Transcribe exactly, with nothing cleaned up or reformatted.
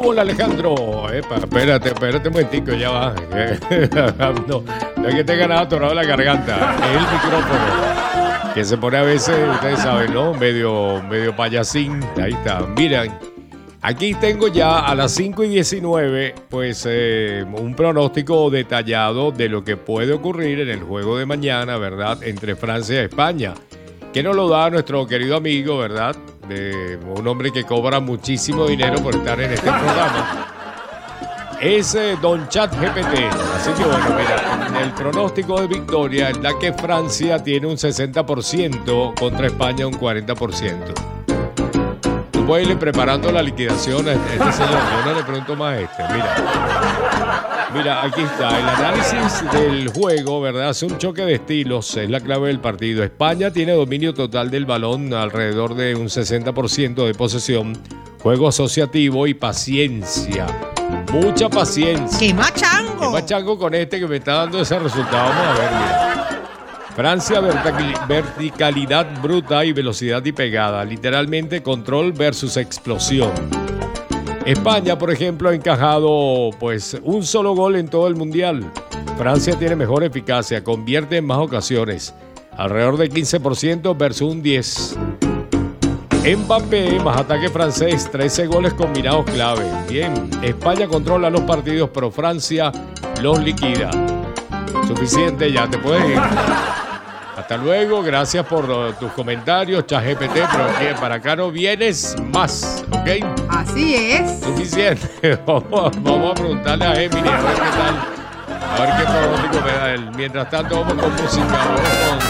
hola Alejandro. Epa, espérate, espérate un momentico, ya va. No, no es que te ganado atorado la garganta, es el micrófono. Que se pone a veces, ustedes saben, ¿no? Medio, medio payasín. Ahí está. Miren, aquí tengo ya a las cinco y diecinueve, pues eh, un pronóstico detallado de lo que puede ocurrir en el juego de mañana, ¿verdad? Entre Francia y España. Que nos lo da nuestro querido amigo, ¿verdad? De un hombre que cobra muchísimo dinero por estar en este programa. Es eh, Don ChatGPT. Así que bueno, mira, en el pronóstico de victoria, es la que Francia tiene un sesenta por ciento contra España un cuarenta por ciento. Tú puedes irle preparando la liquidación a este, este señor. Yo no le pregunto más a este. Mira, mira, aquí está. El análisis del juego, ¿verdad? Es un choque de estilos. Es la clave del partido. España tiene dominio total del balón, alrededor de un sesenta por ciento de posesión. Juego asociativo y paciencia. Mucha paciencia. ¡Qué machango! ¡Qué machango con este que me está dando ese resultado! Vamos a ver, mira. Francia, vertical, verticalidad bruta y velocidad y pegada. Literalmente control versus explosión. España, por ejemplo, ha encajado pues un solo gol en todo el mundial. Francia tiene mejor eficacia, convierte en más ocasiones. Alrededor de quince por ciento versus un diez por ciento. Mbappé, más ataque francés, trece goles combinados clave. Bien, España controla los partidos, pero Francia los liquida. Suficiente, ya te puedes ir. Hasta luego, gracias por uh, tus comentarios, ChatGPT, pero aquí para acá no vienes más, ¿ok? Así es. Suficiente. Vamos, vamos a preguntarle a Emily a ver qué tal, a ver qué pronóstico me da él. Mientras tanto, vamos con música, vamos con